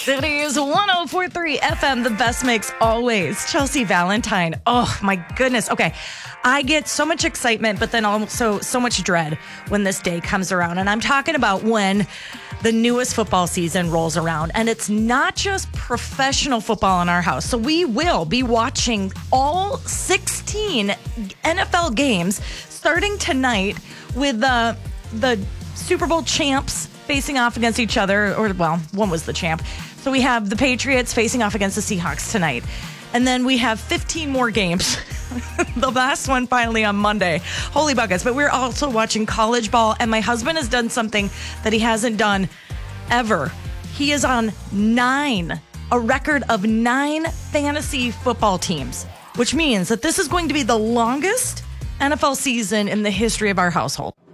It is 104.3 FM, the best mix always. Chelsea Valentine. Oh, my goodness. Okay. I get so much excitement, but then also so much dread when this day comes around. And I'm talking about when the newest football season rolls around. And it's not just professional football in our house. So we will be watching all 16 NFL games starting tonight with the Super Bowl champs facing off against each other. Or, well, one was the champ. So we have the Patriots facing off against the Seahawks tonight. And then we have 15 more games. The last one finally on Monday. Holy buckets. But we're also watching college ball. And my husband has done something that he hasn't done ever. He is on a record of 9 fantasy football teams, which means that this is going to be the longest NFL season in the history of our household.